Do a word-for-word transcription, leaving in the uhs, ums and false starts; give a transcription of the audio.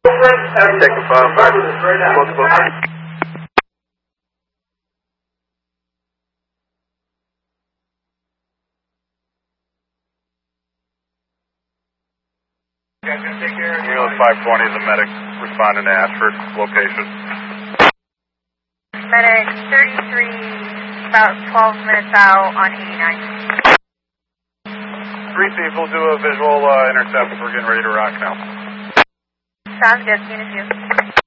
Take a five, multiple. Ambulance five twenty, the medic responding to Ashford location. Medic thirty-three, about twelve minutes out on eighty-nine. Three people do a visual uh, intercept. We're getting ready to rock now. Sounds good, seeing you.